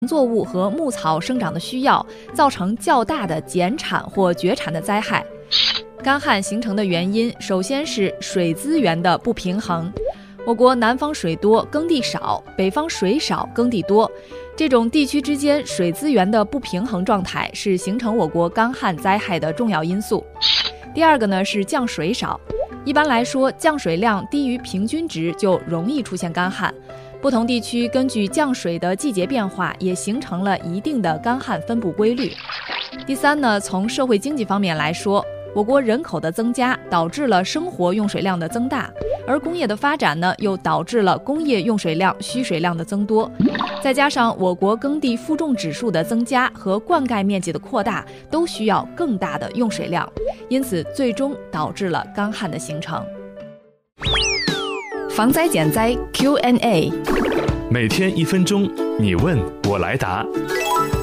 作物和牧草生长的需要，造成较大的减产或绝产的灾害。干旱形成的原因，首先是水资源的不平衡。我国南方水多，耕地少，北方水少，耕地多。这种地区之间水资源的不平衡状态是形成我国干旱灾害的重要因素。第二个呢是降水少。一般来说，降水量低于平均值就容易出现干旱。不同地区根据降水的季节变化，也形成了一定的干旱分布规律。第三呢，从社会经济方面来说，我国人口的增加导致了生活用水量的增大，而工业的发展呢，又导致了工业用水量、需水量的增多。再加上我国耕地负重指数的增加和灌溉面积的扩大，都需要更大的用水量，因此最终导致了干旱的形成。防灾减灾 Q&A， 每天1分钟，你问我来答。